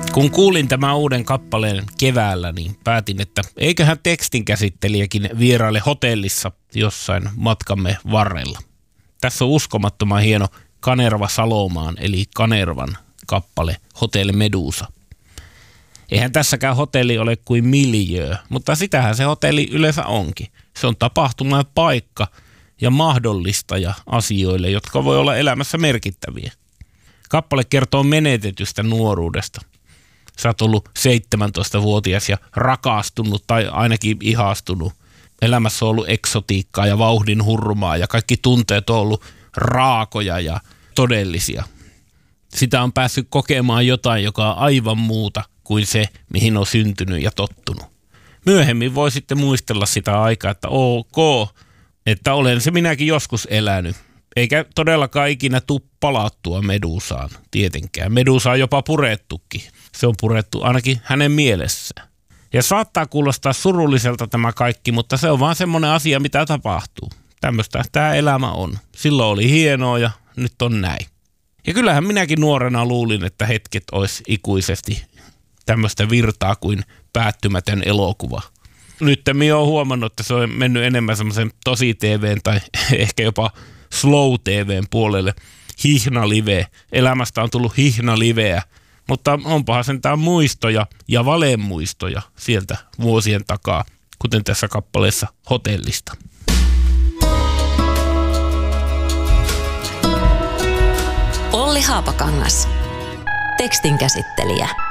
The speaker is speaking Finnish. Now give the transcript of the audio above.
Kun kuulin tämän uuden kappaleen keväällä, niin päätin, että eiköhän tekstinkäsittelijäkin vieraile hotellissa jossain matkamme varrella. Tässä on uskomattoman hieno Kanerva Salomaan eli Kanervan kappale Hotel Medusa. Eihän tässäkään hotelli ole kuin miljöö, mutta sitähän se hotelli yleensä onkin. Se on tapahtuma ja paikka ja mahdollistaja asioille, jotka voi olla elämässä merkittäviä. Kappale kertoo menetetystä nuoruudesta. Sä oot ollut 17-vuotias ja rakastunut tai ainakin ihastunut. Elämässä on ollut eksotiikkaa ja vauhdin hurmaa ja kaikki tunteet on ollut raakoja ja todellisia. Sitä on päässyt kokemaan jotain, joka on aivan muuta kuin se, mihin on syntynyt ja tottunut. Myöhemmin voi sitten muistella sitä aikaa, että ok, että olen se minäkin joskus elänyt. Eikä todellakaan ikinä tule palattua Medusaan tietenkään. Medusa on jopa purettukin. Se on purettu ainakin hänen mielessään. Ja saattaa kuulostaa surulliselta tämä kaikki, mutta se on vaan semmoinen asia, mitä tapahtuu. Tämmöistä tämä elämä on. Silloin oli hienoa ja nyt on näin. Ja kyllähän minäkin nuorena luulin, että hetket olisi ikuisesti tämmöistä virtaa kuin päättymätön elokuva. Nyt minä olen huomannut, että se on mennyt enemmän semmoisen tosi-tv:n tai ehkä jopa slow-tv:n puolelle. Hihnalive. Elämästä on tullut hihnaliveä. Mutta onpahan sentään muistoja ja valemuistoja sieltä vuosien takaa, kuten tässä kappaleessa Hotellista. Olli Haapakangas. Tekstinkäsittelijä.